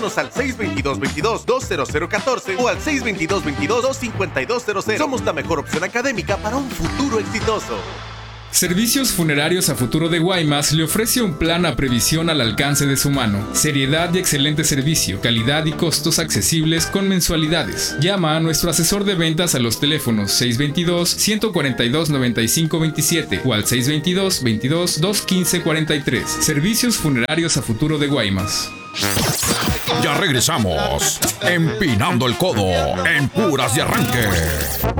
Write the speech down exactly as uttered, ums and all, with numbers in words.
al seis dos dos, veintidós, dos cero cero catorce o al seis dos dos, veintidós, dos cincuenta y dos cero cero. Somos la mejor opción académica para un futuro exitoso. Servicios Funerarios a Futuro de Guaymas le ofrece un plan a previsión al alcance de su mano. Seriedad y excelente servicio, calidad y costos accesibles con mensualidades. Llama a nuestro asesor de ventas a los teléfonos seis dos dos, uno cuatro dos, nueve cinco dos siete o al seis dos dos, veintidós, dos quince cuarenta y tres. Servicios Funerarios a Futuro de Guaymas. Ya regresamos, empinando el codo en Puras de Arranque.